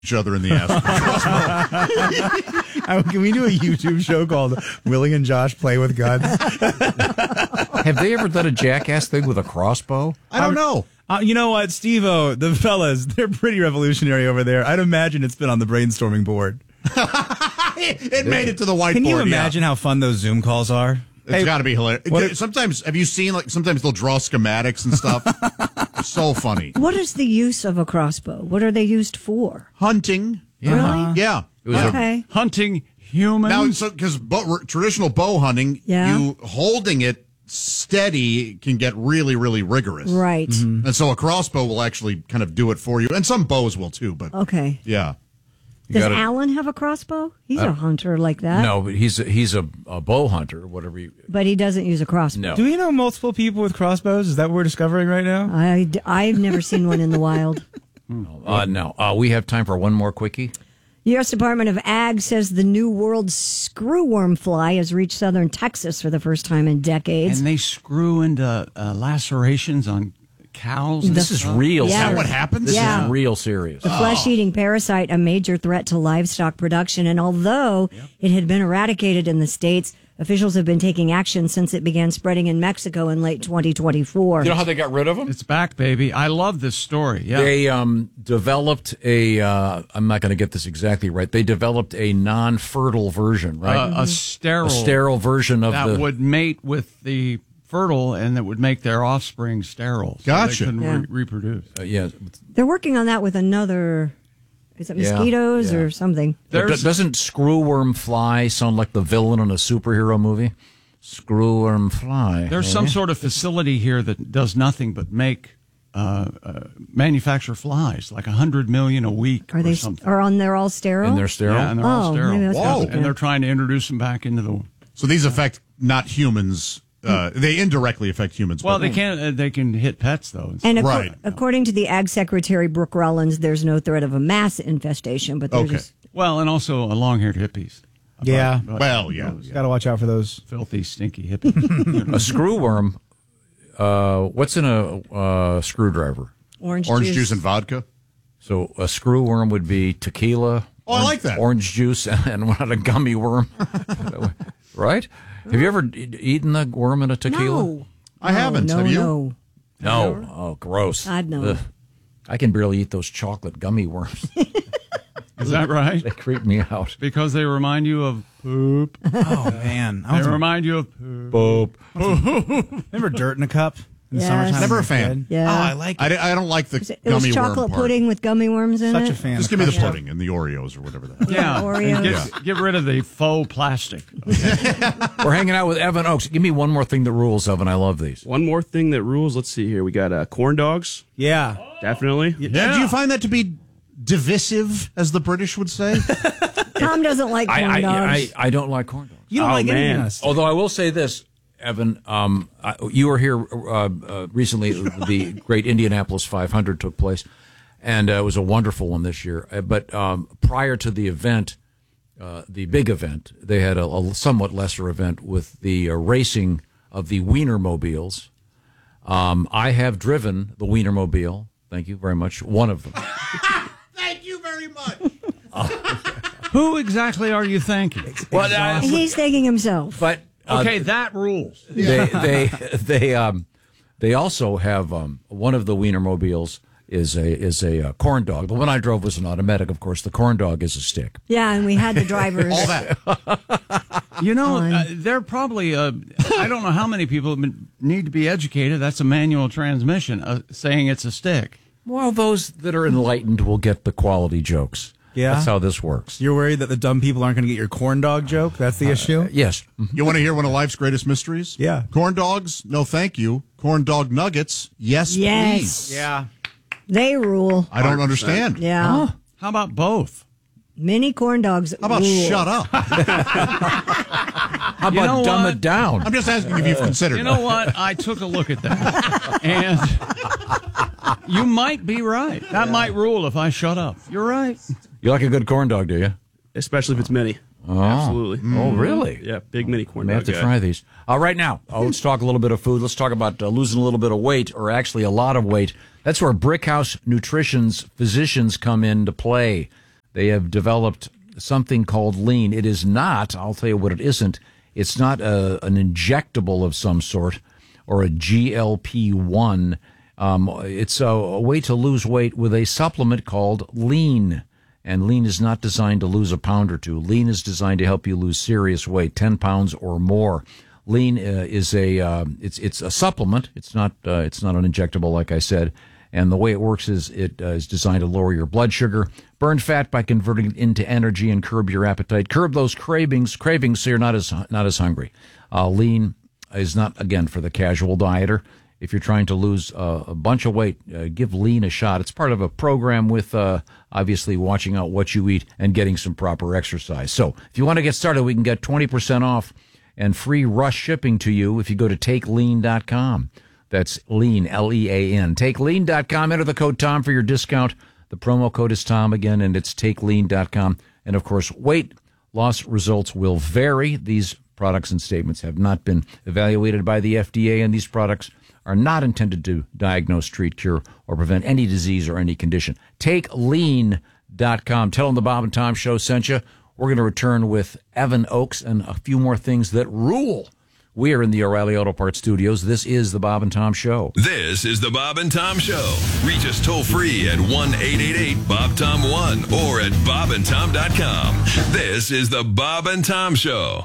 each other in the ass. Can we do a YouTube show called Willie and Josh Play with Guns? Have they ever done a jackass thing with a crossbow? I don't know. You know what, Steve-O, the fellas, they're pretty revolutionary over there. I'd imagine it's been on the brainstorming board. It made it to the whiteboard. Can you imagine how fun those Zoom calls are? It's got to be hilarious. Sometimes, have you seen, sometimes they'll draw schematics and stuff? So funny. What is the use of a crossbow? What are they used for? Hunting. Really? Yeah. It was Okay. Hunting humans. Now, because traditional bow hunting, you holding it steady can get really, really rigorous. Right. Mm-hmm. And so a crossbow will actually kind of do it for you. And some bows will too, but yeah. Does Alan have a crossbow? He's a hunter like that. No, but he's a bow hunter, whatever you... But he doesn't use a crossbow. No. Do we know multiple people with crossbows? Is that what we're discovering right now? I've never seen one in the wild. No. We have time for one more quickie. U.S. Department of Ag says the New World screwworm fly has reached southern Texas for the first time in decades. And they screw into lacerations on cows. This is real. Yeah. Is that what happens? This is real serious. The flesh-eating parasite, a major threat to livestock production. And although it had been eradicated in the States, officials have been taking action since it began spreading in Mexico in late 2024. You know how they got rid of them? It's back, baby. I love this story. Yeah. They developed I'm not going to get this exactly right. They developed a non-fertile version, right? A sterile version of that would mate with the fertile and that would make their offspring sterile. So Gotcha. They couldn't reproduce. They're working on that with another... Is it mosquitoes or something? Doesn't screwworm fly sound like the villain in a superhero movie? Screwworm fly. There's some sort of facility here that does nothing but make manufacture flies, like 100 million a week. Are they something? They're all sterile? And they're sterile? Yeah, and they're all sterile. Maybe that's Whoa. And they're trying to introduce them back into the... So these affect not humans. They indirectly affect humans. Well, but they can't. They can hit pets though. And Right. according to the Ag Secretary Brooke Rollins, there's no threat of a mass infestation, but they're just... Well, and also a long-haired hippies. Yeah. Well, yeah. Got to watch out for those. Filthy, stinky hippies. A screwworm, what's in a screwdriver? Orange juice and vodka. So a screwworm would be tequila. Oh, I like that. Orange juice and not a gummy worm. Right? Have you ever eaten a worm in a tequila? No. I haven't. No, Have you? no. No. Oh, gross. God, no. Ugh. I can barely eat those chocolate gummy worms. Is that right? They creep me out. Because they remind you of poop. Oh, man. They remind you of poop. Remember dirt in a cup in the Yes. summertime? Never a as fan. kid? Yeah. Oh, I like it. I don't like the It was gummy chocolate worm part. pudding with gummy worms in Such it. a fan. Just of give me the stuff. pudding and the Oreos or whatever that is. Yeah. Oreos. And get rid of the faux plastic. We're hanging out with Evan Oakes. Give me one more thing that rules, Evan. I love these. One more thing that rules. Let's see here. We got corn dogs. Yeah. Definitely. Do you find that to be divisive, as the British would say? Tom doesn't like corn dogs. I don't like corn dogs. You don't like anything man. else. Although I will say this, Evan, you were here recently. The Great Indianapolis 500 took place, and it was a wonderful one this year. But prior to the event, the big event, they had a somewhat lesser event with the racing of the Wienermobiles. I have driven the Wienermobile. Thank you very much. One of them. Thank you very much. Who exactly are you thanking? He's thanking himself. But Okay, that rules. they also have one of the Wienermobiles is a corn dog. The one I drove was an automatic. Of course, the corn dog is a stick. Yeah, and we had the drivers. All that. You know, they're probably, I don't know how many people need to be educated. That's a manual transmission saying it's a stick. Well, those that are enlightened will get the quality jokes. Yeah. That's how this works. You're worried that the dumb people aren't going to get your corn dog joke? That's the issue? Yes. You want to hear one of life's greatest mysteries? Yeah. Corn dogs? No, thank you. Corn dog nuggets? Yes, Yes. please. Yeah. They rule. I don't understand. Yeah. How about both? Mini corn dogs How about rule. shut up? How about know dumb what? it down? I'm just asking if you've considered You it. know what? I took a look at that. And you might be right. That might rule if I shut up. You're right. You like a good corn dog, do you? Especially if it's mini. Absolutely. Oh, really? Yeah, big mini corn May dog. have to try these. Right now, let's talk a little bit of food. Let's talk about losing a little bit of weight, or actually a lot of weight. That's where Brickhouse Nutrition's physicians come into play. They have developed something called Lean. It is not, I'll tell you what it isn't. It's not an injectable of some sort or a GLP-1. It's a way to lose weight with a supplement called Lean. And Lean is not designed to lose a pound or two. Lean is designed to help you lose serious weight, 10 pounds or more. Lean is it's a supplement. It's not an injectable, like I said. And the way it works is it is designed to lower your blood sugar, burn fat by converting it into energy, and curb your appetite. Curb those cravings so you're not as hungry. Lean is not, again, for the casual dieter. If you're trying to lose a bunch of weight, give Lean a shot. It's part of a program with obviously watching out what you eat and getting some proper exercise. So if you want to get started, we can get 20% off and free rush shipping to you if you go to TakeLean.com. That's Lean, L-E-A-N. TakeLean.com. Enter the code Tom for your discount. The promo code is Tom again, and it's TakeLean.com. And, of course, weight loss results will vary. These products and statements have not been evaluated by the FDA, and these products are not intended to diagnose, treat, cure, or prevent any disease or any condition. TakeLean.com. Tell them the Bob and Tom Show sent you. We're going to return with Evan Oakes and a few more things that rule. We are in the O'Reilly Auto Parts studios. This is the Bob and Tom Show. This is the Bob and Tom Show. Reach us toll free at 1-888-BOB-TOM-1 or at bobandtom.com. This is the Bob and Tom Show.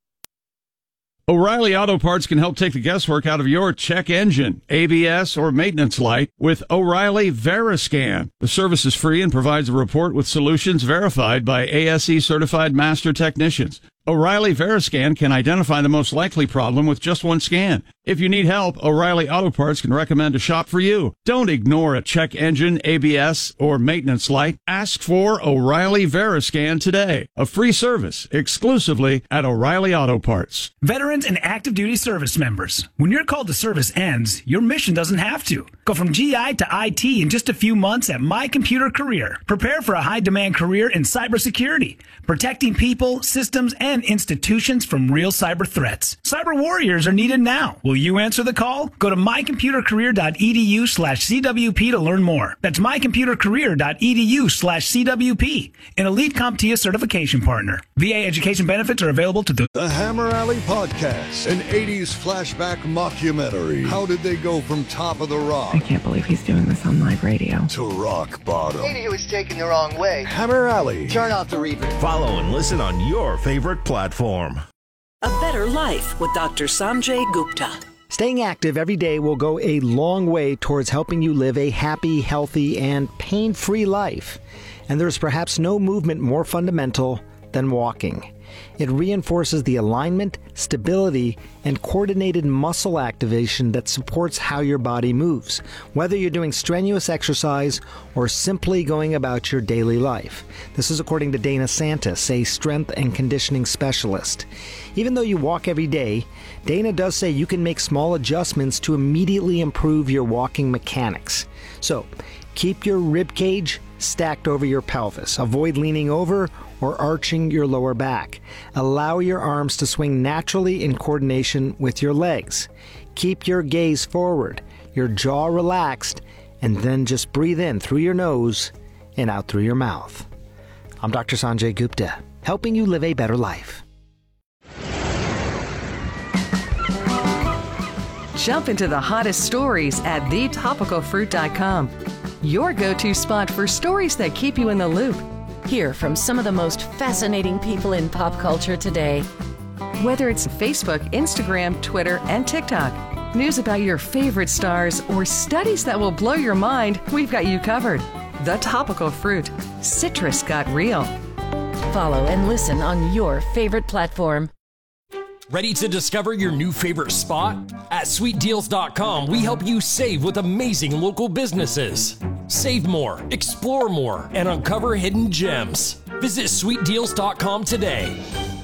O'Reilly Auto Parts can help take the guesswork out of your check engine, ABS, or maintenance light with O'Reilly Veriscan. The service is free and provides a report with solutions verified by ASE certified master technicians. O'Reilly Veriscan can identify the most likely problem with just one scan. If you need help, O'Reilly Auto Parts can recommend a shop for you. Don't ignore a check engine, ABS, or maintenance light. Ask for O'Reilly Veriscan today. A free service exclusively at O'Reilly Auto Parts. Veterans and active duty service members, when your call to service ends, your mission doesn't have to. Go from GI to IT in just a few months at My Computer Career. Prepare for a high-demand career in cybersecurity, protecting people, systems, and institutions from real cyber threats. Cyber warriors are needed now. Will you answer the call? Go to mycomputercareer.edu/CWP to learn more. That's mycomputercareer.edu/CWP, an elite CompTIA certification partner. VA education benefits are available to the Hammer Alley Podcast, an 80s flashback mockumentary. How did they go from Top of the Rock? I can't believe he's doing this on live radio. To rock bottom. Maybe he was taken the wrong way. Hammer Alley. Turn off the reverb. Follow and listen on your favorite platform. A Better Life with Dr. Sanjay Gupta. Staying active every day will go a long way towards helping you live a happy, healthy, and pain-free life. And there's perhaps no movement more fundamental than walking. It reinforces the alignment, stability, and coordinated muscle activation that supports how your body moves, whether you're doing strenuous exercise or simply going about your daily life. This is according to Dana Santis, a strength and conditioning specialist. Even though you walk every day, Dana does say you can make small adjustments to immediately improve your walking mechanics. So, keep your rib cage stacked over your pelvis. Avoid leaning over or arching your lower back. Allow your arms to swing naturally in coordination with your legs. Keep your gaze forward, your jaw relaxed, and then just breathe in through your nose and out through your mouth. I'm Dr. Sanjay Gupta, helping you live a better life. Jump into the hottest stories at thetopicalfruit.com. Your go-to spot for stories that keep you in the loop. Hear from some of the most fascinating people in pop culture today. Whether it's Facebook, Instagram, Twitter, and TikTok, news about your favorite stars, or studies that will blow your mind, we've got you covered. The Topical Fruit. Citrus got real. Follow and listen on your favorite platform. Ready to discover your new favorite spot? At SweetDeals.com, we help you save with amazing local businesses. Save more, explore more, and uncover hidden gems. Visit SweetDeals.com today.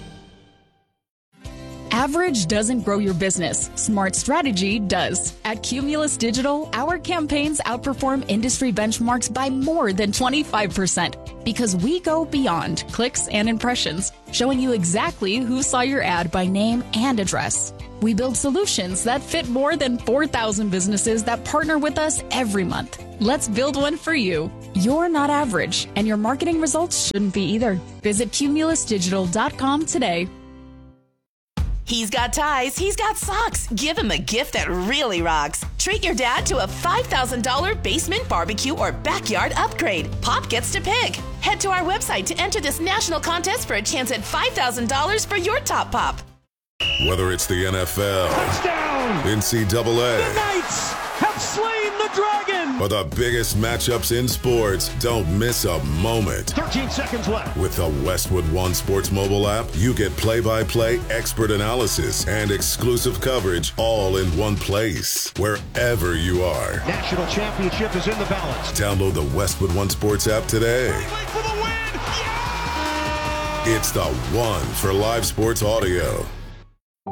Average doesn't grow your business. Smart strategy does. At Cumulus Digital, our campaigns outperform industry benchmarks by more than 25% because we go beyond clicks and impressions, showing you exactly who saw your ad by name and address. We build solutions that fit more than 4,000 businesses that partner with us every month. Let's build one for you. You're not average, and your marketing results shouldn't be either. Visit cumulusdigital.com today. He's got ties, he's got socks. Give him a gift that really rocks. Treat your dad to a $5,000 basement barbecue or backyard upgrade. Pop gets to pick. Head to our website to enter this national contest for a chance at $5,000 for your top pop. Whether it's the NFL, touchdown, NCAA, the Knights have slain the dragon, or the biggest matchups in sports, don't miss a moment. 13 seconds left. With the Westwood One Sports mobile app, you get play-by-play expert analysis and exclusive coverage all in one place, wherever you are. National championship is in the balance. Download the Westwood One Sports app today. For the win. Yeah! It's the one for live sports audio.